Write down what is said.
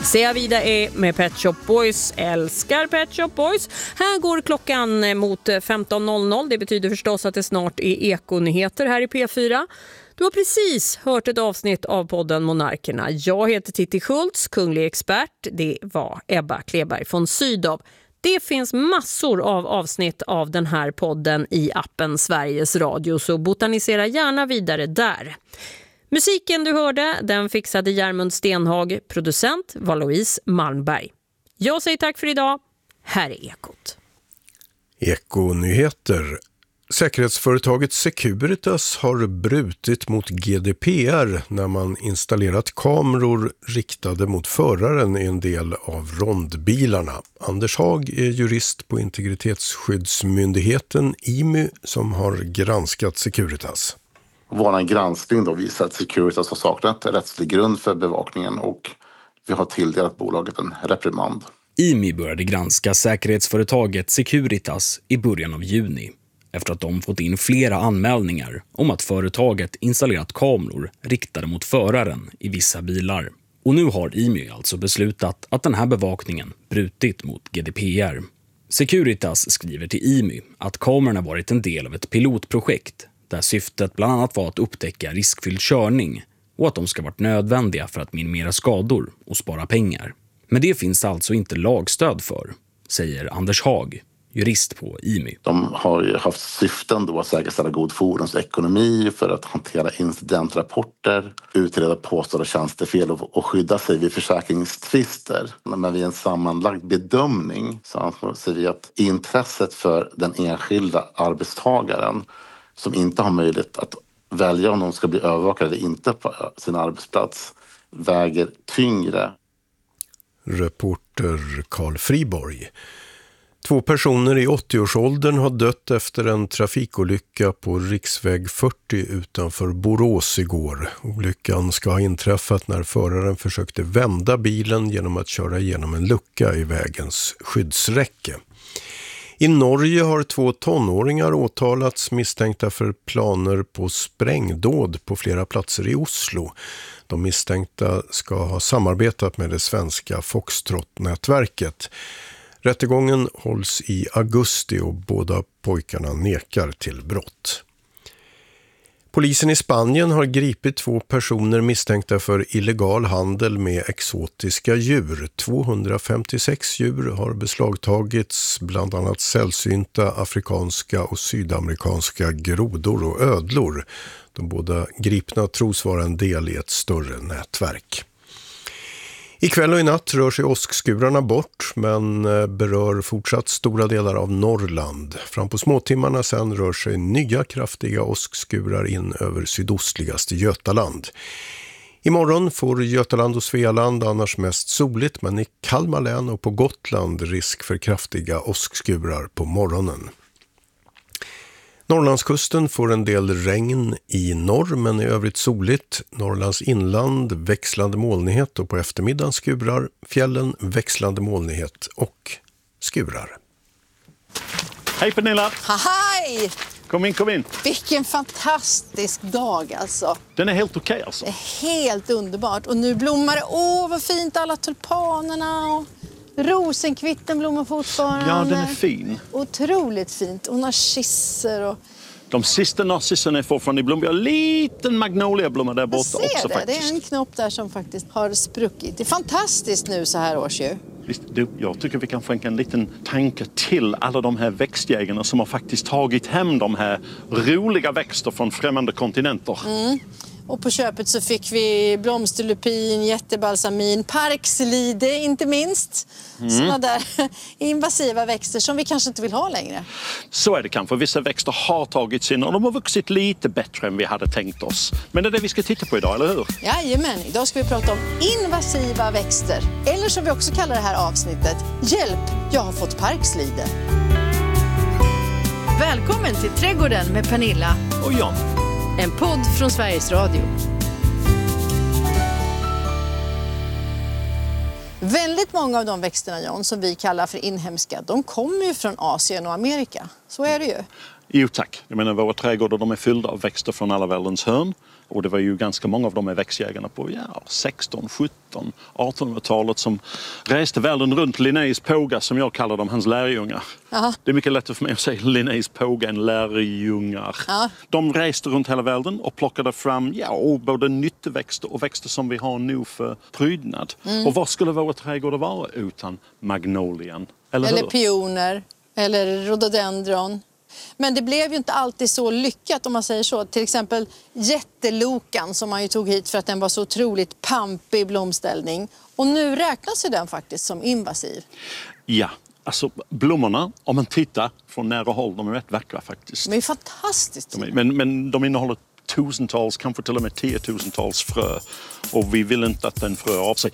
Sea Vida är med Pet Shop Boys, älskar Pet Shop Boys. Här går klockan mot 15.00. Det betyder förstås att det snart är ekonyheter här i P4. Du har precis hört ett avsnitt av podden Monarkerna. Jag heter Titti Schultz, kunglig expert. Det var Ebba Kleberg von Sydow. Det finns massor av avsnitt av den här podden i appen Sveriges Radio, så botanisera gärna vidare där. Musiken du hörde, den fixade Järmund Stenhag, producent var Louise Malmberg. Jag säger tack för idag. Här är Ekot. Ekonyheter. Säkerhetsföretaget Securitas har brutit mot GDPR när man installerat kameror riktade mot föraren i en del av rondbilarna. Anders Hag är jurist på Integritetsskyddsmyndigheten IMY som har granskat Securitas. Vår granskning då visar att Securitas har saknat rättslig grund för bevakningen och vi har tilldelat bolaget en reprimand. IMY började granska säkerhetsföretaget Securitas i början av juni efter att de fått in flera anmälningar om att företaget installerat kameror riktade mot föraren i vissa bilar. Och nu har IMY alltså beslutat att den här bevakningen brutit mot GDPR. Securitas skriver till IMY att kamerorna varit en del av ett pilotprojekt där syftet bland annat var att upptäcka riskfylld körning och att de ska varit nödvändiga för att minimera skador och spara pengar. Men det finns alltså inte lagstöd för, säger Anders Hag, jurist på IMY. De har ju haft syften då att säkerställa god fordonsekonomi för att hantera incidentrapporter, utreda påstådda tjänstefel och skydda sig vid försäkringstvister. Men vid en sammanlagd bedömning så anser vi att intresset för den enskilda arbetstagaren som inte har möjlighet att välja om de ska bli övervakade eller inte på sin arbetsplats väger tyngre. Reporter Carl Friborg. 2 personer i 80-årsåldern har dött efter en trafikolycka på riksväg 40 utanför Borås igår. Olyckan ska ha inträffat när föraren försökte vända bilen genom att köra igenom en lucka i vägens skyddsräcke. I Norge har 2 tonåringar åtalats misstänkta för planer på sprängdåd på flera platser i Oslo. De misstänkta ska ha samarbetat med det svenska Foxtrot-nätverket. Rättegången hålls i augusti och båda pojkarna nekar till brott. Polisen i Spanien har gripit 2 personer misstänkta för illegal handel med exotiska djur. 256 djur har beslagtagits, bland annat sällsynta afrikanska och sydamerikanska grodor och ödlor. De båda gripna tros vara en del i ett större nätverk. Ikväll och i natt rör sig åskskurarna bort men berör fortsatt stora delar av Norrland. Fram på småtimmarna sen rör sig nya kraftiga åskskurar in över sydostligaste Götaland. Imorgon får Götaland och Svealand annars mest soligt, men i Kalmar län och på Gotland risk för kraftiga åskskurar på morgonen. Norrlandskusten får en del regn i norr men i övrigt soligt. Norrlands inland växlande molnighet och på eftermiddagen skurar. Fjällen växlande molnighet och skurar. Hej Pernilla! Hej! Kom in. Vilken fantastisk dag alltså. Den är helt okej alltså. Det är helt underbart. Och nu blommar det. Åh, vad fint alla tulpanerna och rosenkvitten blommar fortfarande. Ja, den är fin. Otroligt fint. Och narcisser och... De sista narcisserna är fortfarande i blom. Vi har en liten magnoliablomma där borta också det. faktiskt. Det är en knopp där som faktiskt har spruckit. Det är fantastiskt nu så här års ju. Visst, du, jag tycker vi kan skänka en liten tanke till alla de här växtjägarna som har faktiskt tagit hem de här roliga växter från främmande kontinenter. Mm. Och på köpet så fick vi blomsterlupin, jättebalsamin, parkslide inte minst. Sådana där invasiva växter som vi kanske inte vill ha längre. Så är det kanske. Vissa växter har tagits in och de har vuxit lite bättre än vi hade tänkt oss. Men det är det vi ska titta på idag, eller hur? Jajamän, idag ska vi prata om invasiva växter. Eller som vi också kallar det här avsnittet, hjälp, jag har fått parkslide. Välkommen till Trädgården med Pernilla Och John. En podd från Sveriges Radio. Väldigt många av de växterna, John, som vi kallar för inhemska, de kommer ju från Asien och Amerika. Så är det ju. Jo tack. Jag menar, våra trädgårdar de är fyllda av växter från alla världens hörn. Och det var ju ganska många av de här växtjägarna på 16, 17, 1800-talet som reste världen runt. Linnés påga, som jag kallar dem, hans lärjungar. Aha. Det är mycket lättare för mig att säga Linnés påga än lärjungar. Ja. De reste runt hela världen och plockade fram både nyttoväxter och växter som vi har nu för prydnad. Och vad skulle våra trädgårdar vara utan magnolian? Eller pioner, eller rhododendron. Men det blev ju inte alltid så lyckat om man säger så. Till exempel jättelokan som man ju tog hit för att den var så otroligt pampig blomställning. Och nu räknas ju den faktiskt som invasiv. Ja, alltså blommorna, om man tittar från nära håll, de är rätt vackra faktiskt. De är fantastiskt. Men de innehåller tusentals, kanske till och med 10 000-tals frö. Och vi vill inte att den frö av sig.